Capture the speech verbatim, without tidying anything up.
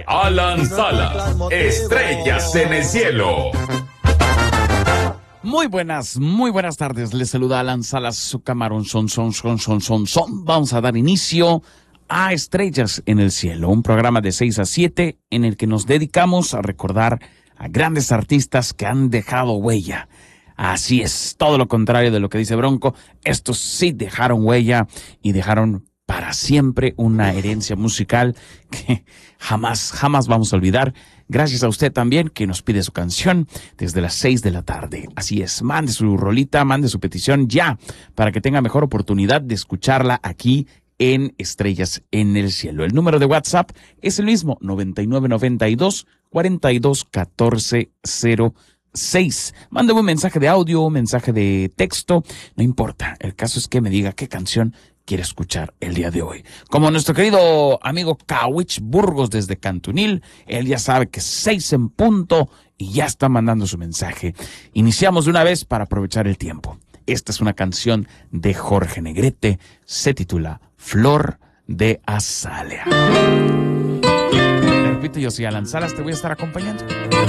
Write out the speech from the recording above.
by Alan Salas. Estrellas en el cielo. Muy buenas, muy buenas tardes. Les saluda Alan Salas, su camarón son, son, son, son, son, son. Vamos a dar inicio a Estrellas en el cielo, un programa de seis a siete en el que nos dedicamos a recordar a grandes artistas que han dejado huella. Así es, todo lo contrario de lo que dice Bronco. Estos sí dejaron huella y dejaron para siempre una herencia musical que jamás, jamás vamos a olvidar. Gracias a usted también que nos pide su canción desde las seis de la tarde. Así es, mande su rolita, mande su petición ya para que tenga mejor oportunidad de escucharla aquí en Estrellas en el Cielo. El número de WhatsApp es el mismo, noventa y nueve noventa y dos, cuarenta y dos, catorce cero seis. Mándame un mensaje de audio, un mensaje de texto, no importa. El caso es que me diga qué canción quiere escuchar el día de hoy. Como nuestro querido amigo Kawich Burgos desde Cantunil, él ya sabe que seis en punto y ya está mandando su mensaje. Iniciamos de una vez para aprovechar el tiempo. Esta es una canción de Jorge Negrete, se titula Flor de Azalea. Te repito, yo soy Alan Salas, te voy a estar acompañando.